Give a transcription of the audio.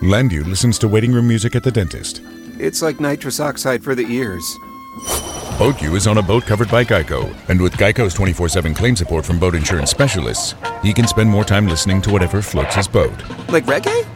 Landu listens to waiting room music at the dentist. It's like nitrous oxide for the ears. BoatU is on a boat covered by Geico, and with Geico's 24/7 claim support from boat insurance specialists, he can spend more time listening to whatever floats his boat. Like reggae?